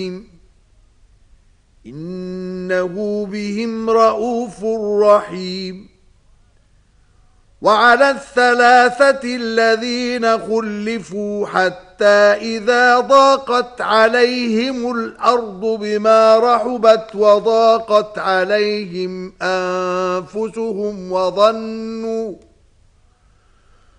إنه بهم رءوف رحيم. وعلى الثلاثة الذين خلفوا حتى إذا ضاقت عليهم الأرض بما رحبت وضاقت عليهم أنفسهم